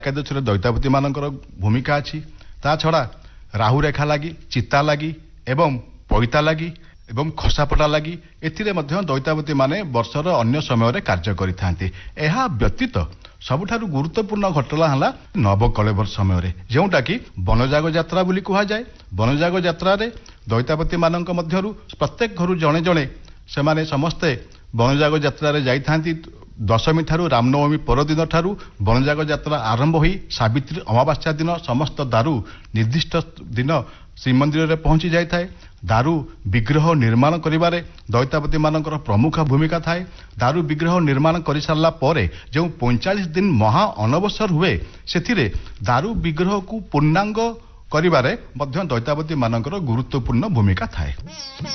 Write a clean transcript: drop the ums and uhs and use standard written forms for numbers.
ଏକାଦଶୀରେ ଦୈତାପତି ମାନଙ୍କର ଭୂମିକା ଅଛି। ତା ଛଡ଼ା ରାହୁ ରେଖା ଲାଗି, ଚିତା ଲାଗି ଏବଂ ପଇତା ଲାଗି ଏବଂ ଖସାପଟା ଲାଗି ଏଥିରେ ମଧ୍ୟ ଦୈତାପତି ମାନେ ବର୍ଷର ଅନ୍ୟ ସମୟରେ କାର୍ଯ୍ୟ କରିଥାନ୍ତି। ଏହା ବ୍ୟତୀତ ସବୁଠାରୁ ଗୁରୁତ୍ୱପୂର୍ଣ୍ଣ ଘଟଣା ହେଲା ନବକଳେବର ସମୟରେ, ଯେଉଁଟାକି ବନଯାଗ ଯାତ୍ରା ବୋଲି କୁହାଯାଏ। ବନଯାଗ ଯାତ୍ରାରେ ଦୈତାପତି ମାନଙ୍କ ମଧ୍ୟରୁ ପ୍ରତ୍ୟେକ ଘରୁ ଜଣେ ଜଣେ ସେମାନେ ସମସ୍ତେ ବନଯାଗ ଯାତ୍ରାରେ ଯାଇଥାନ୍ତି। ଦଶମୀ ଠାରୁ ରାମନବମୀ ପରଦିନ ଠାରୁ ବନଯାଗ ଯାତ୍ରା ଆରମ୍ଭ ହୋଇ ସାବିତ୍ରୀ ଅମାବାସ୍ୟା ଦିନ ସମସ୍ତ ଦାରୁ ନିର୍ଦ୍ଦିଷ୍ଟ ଦିନ ଶ୍ରୀମନ୍ଦିରରେ ପହଞ୍ଚି ଯାଇଥାଏ। ଦାରୁ ବିଗ୍ରହ ନିର୍ମାଣ କରିବାରେ ଦୈତାପତି ମାନଙ୍କର ପ୍ରମୁଖ ଭୂମିକା ଥାଏ। ଦାରୁ ବିଗ୍ରହ ନିର୍ମାଣ କରିସାରିଲା ପରେ ଯେଉଁ 45 ଦିନ ମହା ଅନବସର ହୁଏ, ସେଥିରେ ଦାରୁ ବିଗ୍ରହକୁ ପୂର୍ଣ୍ଣାଙ୍ଗ କରିବାରେ ମଧ୍ୟ ଦୈତାପତି ମାନଙ୍କର ଗୁରୁତ୍ୱପୂର୍ଣ୍ଣ ଭୂମିକା ଥାଏ।